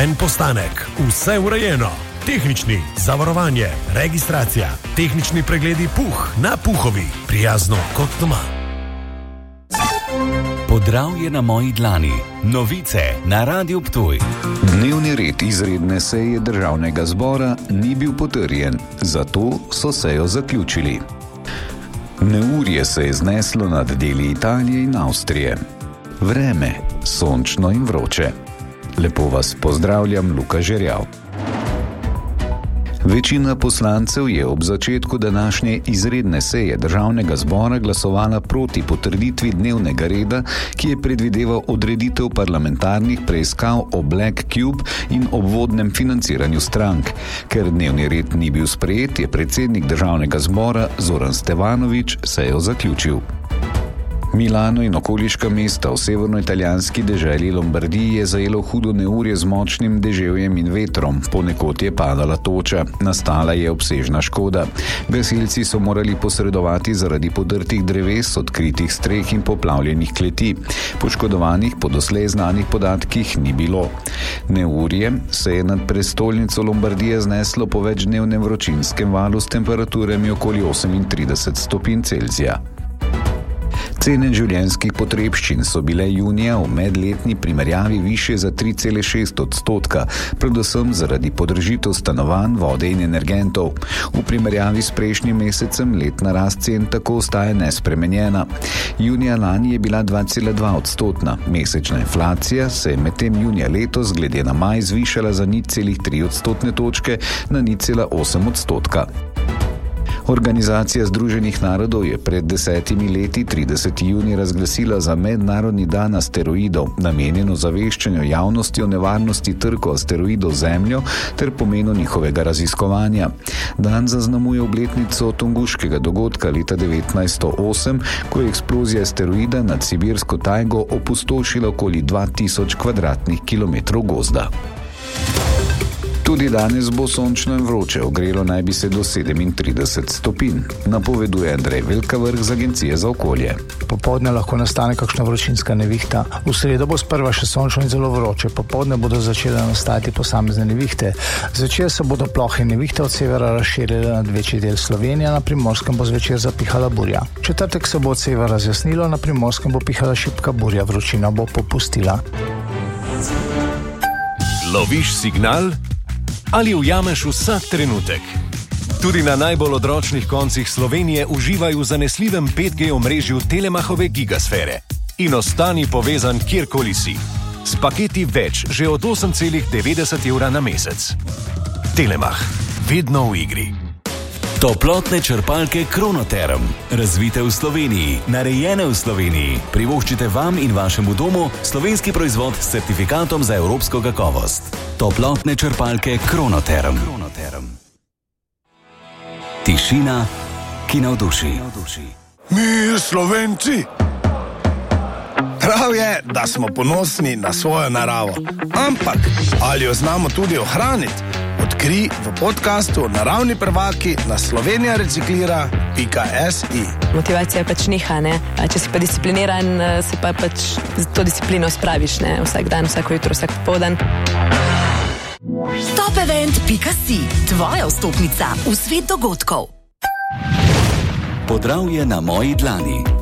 En postanek, vse urejeno. Tehnični, zavarovanje, registracija, tehnični pregledi na Puhovi, prijazno kot doma. Podravje na moji dlani. Novice na Radiu Ptuj. Dnevni red izredne seje Državnega zbora ni bil potrjen, zato so sejo zaključili. Neurje se je zneslo nad deli Italije in Avstrije. Vreme, sončno in vroče. Lepo vas pozdravljam, Luka Žerjav. Večina poslancev je ob začetku današnje izredne seje Državnega zbora glasovala proti potrditvi dnevnega reda, ki je predvideval odreditev parlamentarnih preiskav o Black Cube in obvodnem financiranju strank. Ker dnevni red ni bil sprejet, je predsednik Državnega zbora Zoran Stevanović sejo zaključil. Milano in okoliška mesta v severnoitalijanski deželi Lombardiji je zajelo hudo neurje z močnim deževjem in vetrom, ponekod je padala toča, nastala je obsežna škoda. Gasilci so morali posredovati zaradi podrtih dreves, odkritih streh in poplavljenih kleti. Poškodovanih po doslej znanih podatkih ni bilo. Neurje se je nad prestolnico Lombardije zneslo po večdnevnem vročinskem valu s temperaturami okoli 38 stopinj Celzija. Cene življenjskih potrebščin so bile junija v medletni primerjavi višje za 3,6%, predvsem zaradi podražitev stanovanj, vode in energentov. V primerjavi s prejšnjim mesecem letna rast cen tako ostaja nespremenjena. Junija lani je bila 2,2%. Mesečna inflacija se je medtem junija letos glede na maj zvišala za 0,3 odstotne točke na 0,8%. Organizacija Združenih narodov je pred 10 leti 30. junij razglasila za mednarodni dan asteroidov, namenjeno zaveščanju javnosti o nevarnosti trkov asteroidov Zemljo ter pomenu njihovega raziskovanja. Dan zaznamuje obletnico tunguškega dogodka leta 1908, ko je eksplozija asteroida nad sibirsko tajgo opustošila okoli 2000 kvadratnih kilometrov gozda. Tudi danes bo sončno in vroče, ogrelo naj bi se do 37 stopinj, napoveduje Andrej Velkavrh z Agencije za okolje. Popoldne lahko nastane kakšna vročinska nevihta. V sredo bo sprva še sončno in zelo vroče, popoldne bodo začele nastajati posamezne nevihte. Zvečer se bodo plohe nevihte od severa razširile nad večji del Slovenije, na Primorskem bo zvečer zapihala burja. V četrtek se bo od severa razjasnilo, na Primorskem bo pihala šibka burja, vročina bo popustila. Loviš signal? Ali ujameš vsak trenutek? Tudi na najbolj odročnih koncih Slovenije uživaj v zanesljivem 5G omrežju Telemachove gigasfere in ostani povezan kjerkoli si. S paketi več že od 8,90 evra na mesec. Telemach, vedno v igri. Toplotne črpalke Kronoterm. Razvite v Sloveniji, narejene v Sloveniji. Privoščite vam in vašemu domu slovenski proizvod s certifikatom za evropsko kakovost. Toplotne črpalke Kronoterm. Tišina, ki navduši. Mi, Slovenci! Prav je, da smo ponosni na svojo naravo. Ampak, ali jo znamo tudi ohraniti? Odkri v podcastu Naravni prvaki na slovenijareciklira.si. Motivacija pač niha, ne? Če si pa discipliniran, se pa pač to disciplino spraviš, ne? Vsak dan, vsako jutro, vsak popoldan. Topevent.si, tvoja vstopnica v svet dogodkov. Podravje na moji dlani.